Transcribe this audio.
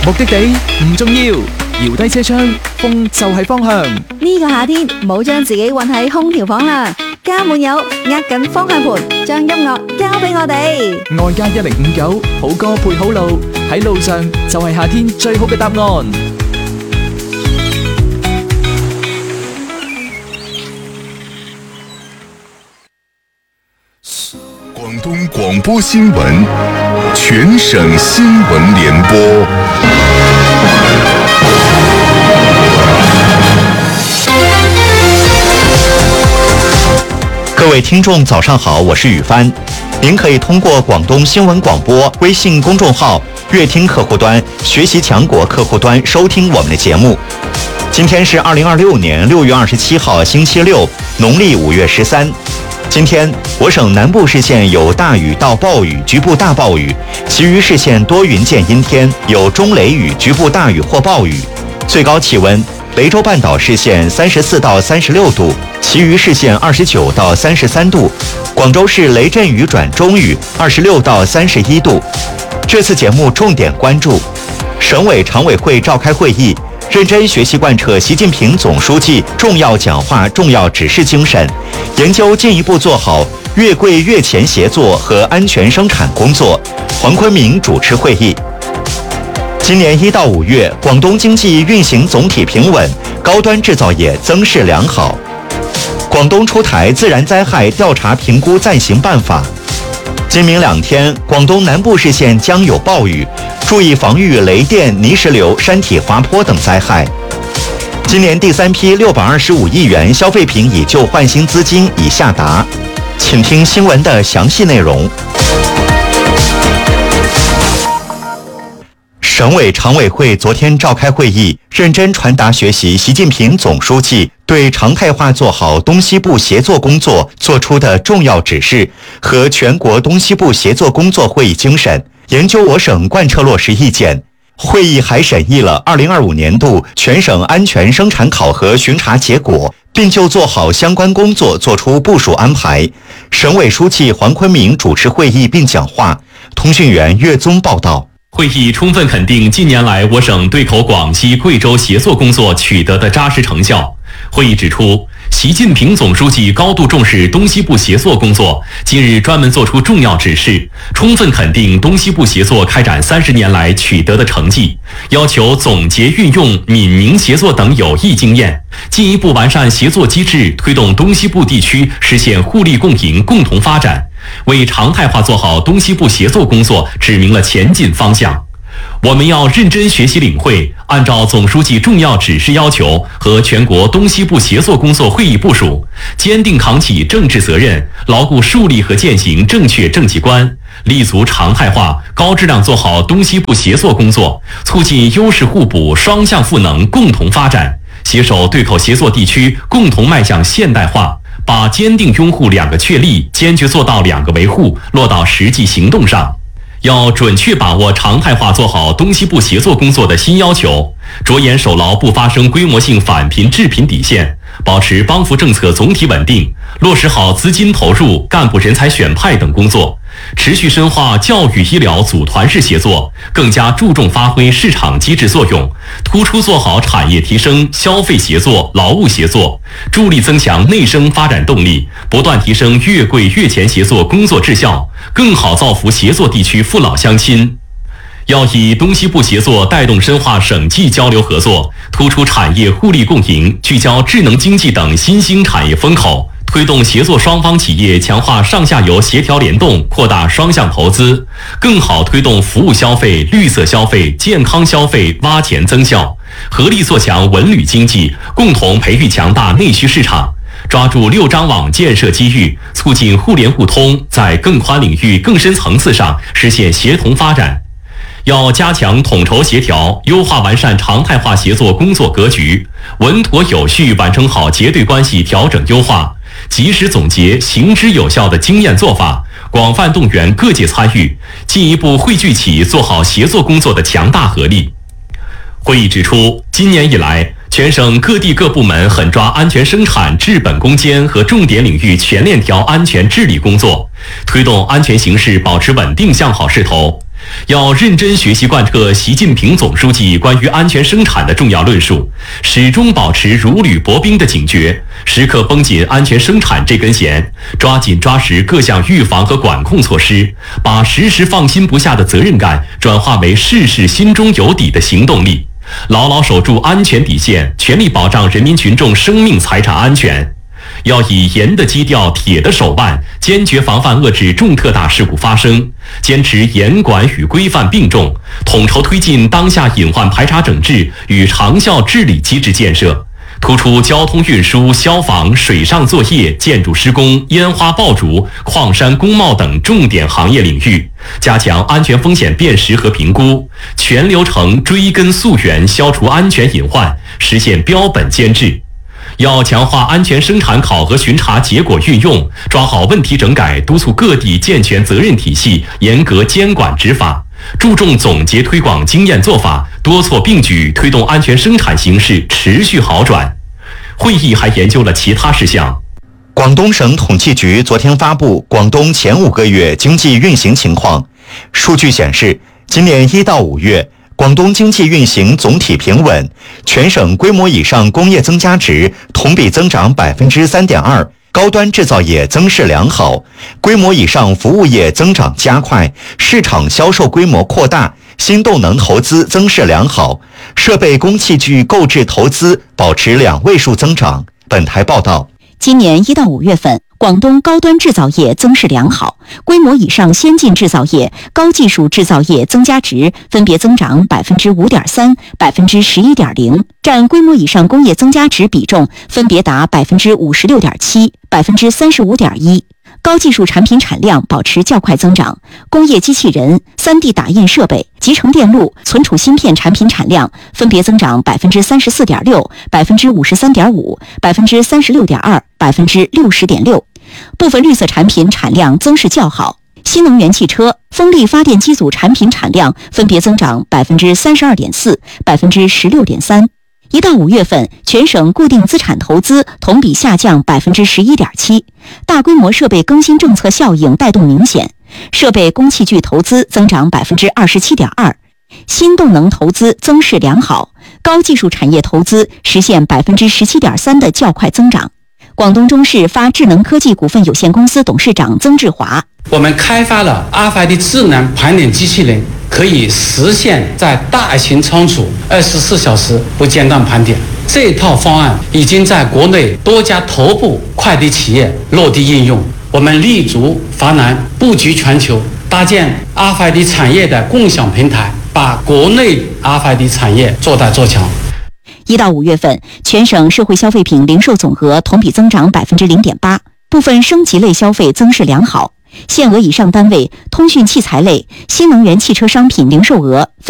目的地唔重要，搖低車窗，風就係方向。 呢個夏天冇將自己困喺空調房啦，家滿有握緊方向盤，將音樂交俾我哋。 愛家1059，好歌配好路，喺路上就係夏天最好嘅答案。 廣東廣播新聞，全省新聞聯播。 各位聽眾早上好，我是宇帆。您可以通過廣東新聞廣播微信公眾號、粵聽客戶端、學習強國客戶端收聽我們的節目。今天是2026年6月27號星期六，農曆5月13。今天我省南部市縣有大雨到暴雨，局部大暴雨，其餘市縣多雲見陰天，有中雷雨，局部大雨或暴雨。最高氣溫，雷州半島市縣34到36度，其餘市縣29到33度。廣州市雷陣雨轉中雨，26到31度。這次節目重點關注，省委常委會召開會議，認真學習貫徹習近平總書記重要講話、重要指示精神，研究進一步做好越貴越前協作和安全生產工作。黃坤明主持會議。今年1到5月，廣東經濟運行總體平穩，高端製造業增勢良好。廣東出台自然災害調查評估暫行辦法。今明2天，廣東南部市縣將有暴雨，注意防禦雷電、泥石流、山體滑坡等災害。今年第3批625億元消費品以舊換新資金已下達。請聽新聞的詳細內容。省委常委會昨天召開會議，認真傳達學習習近平總書記對常態化做好東西部協作工作作出的重要指示和全國東西部協作工作會議精神，研究我省貫徹落實意見。會議還審議了2025年度全省安全生產考核巡查結果，並就做好相關工作作出部署安排。省委書記黃坤明主持會議並講話。通訊員岳宗報道。 會議充分肯定近年來我省對口廣西、貴州協作工作取得的扎實成效。會議指出，習近平總書記高度重視東西部協作工作，近日專門作出重要指示，充分肯定東西部協作開展30年來取得的成績，要求總結運用閩寧協作等有益經驗，進一步完善協作機制，推動東西部地區實現互利共贏、共同發展，為常態化做好東西部協作工作指明了前進方向。我們要認真學習領會，按照總書記重要指示要求和全國東西部協作工作會議部署，堅定扛起政治責任，牢固樹立和踐行正確政績觀，立足常態化、高質量做好東西部協作工作，促進優勢互補、雙向賦能、共同發展，攜手對口協作地區共同邁向現代化，把堅定擁護2個確立、堅決做到2個維護落到實際行動上。要準確把握常態化做好東西部協作工作的新要求，着眼守牢不發生規模性返貧致貧底線，保持幫扶政策總體穩定，落實好資金投入、幹部人才選派等工作，持續深化教育醫療組團式協作，更加注重發揮市場機制作用，突出做好產業提升、消費協作、勞務協作，助力增強內生發展動力，不斷提升越貴越前協作工作質效，更好造福協作地區父老鄉親。要以東西部協作帶動深化省際交流合作，突出產業互利共贏，聚焦智能經濟等新興產業風口，推動協作雙方企業強化上下游協調聯動，擴大雙向投資，更好推動服務消費、綠色消費、健康消費挖潛增效，合力做強文旅經濟，共同培育強大內需市場，抓住6張網建設機遇，促進互聯互通，在更寬領域、更深層次上實現協同發展。要加強統籌協調，優化完善常態化協作工作格局，穩妥有序完成好結對關係調整優化，及時總結行之有效的經驗做法，廣泛動員各界參與，進一步匯聚起做好協作工作的強大合力。會議指出，今年以來，全省各地各部門狠抓安全生產治本攻堅和重點領域全鏈條安全治理工作，推動安全形勢保持穩定向好勢頭， 要认真学习贯彻习近平总书记关于安全生产的重要论述，始终保持如履薄冰的警觉，时刻绷紧安全生产这根弦，抓紧抓实各项预防和管控措施，把时时放心不下的责任感转化为事事心中有底的行动力，牢牢守住安全底线，全力保障人民群众生命财产安全。要以严的基调、铁的手腕，坚决防范遏制重特大事故发生，坚持严管与规范并重，统筹推进当下隐患排查整治与长效治理机制建设，突出交通运输、消防、水上作业、建筑施工、烟花爆竹、矿山工贸等重点行业领域，加强安全风险辨识和评估，全流程追根溯源，消除安全隐患，实现标本兼治。要强化安全生产考核巡查结果运用，抓好问题整改，督促各地健全责任体系，严格监管执法，注重总结推广经验做法，多措并举，推动安全生产形势持续好转。会议还研究了其他事项。 广东省统计局昨天发布广东前5个月经济运行情况，数据显示，今年1到5月，广东经济运行总体平稳，全省规模以上工业增加值同比增长 3.2%， 高端制造业增势良好，规模以上服务业增长加快，市场销售规模扩大，新动能投资增势良好，设备工器具购置投资保持2位数增长。本台报道， 今年1到5月份，广东高端制造业增势良好，规模以上先进制造业、高技术制造业增加值分别增长 5.3%、11.0%， 占规模以上工业增加值比重分别达 56.7%、35.1%。高技术产品产量保持较快增长，工业机器人、3D 打印设备、集成电路、存储芯片产品产量分别增长 34.6%、53.5%、36.2%、60.6%。部分绿色产品产量增势较好，新能源汽车、风力发电机组产品产量分别增长 32.4%、16.3%。1到5月份，全省固定资产投资同比下降 11.7%， 大规模设备更新政策效应带动明显，设备工器具投资增长 27.2%， 新动能投资增势良好，高技术产业投资实现 17.3% 的较快增长。广东中视发智能科技股份有限公司董事长曾志华， 我们开发了 RFID 智能盘点机器人，可以实现在大型仓储24小时不间断盘点。这套方案已经在国内多家头部快递企业落地应用。我们立足华南，布局全球，搭建 RFID 产业的共享平台，把国内 RFID 产业做大做强。 1到5月份，全省社会消费品零售总额同比增长 0.8%， 部分升级类消费增势良好，限额以上单位、通讯器材类、新能源汽车商品零售额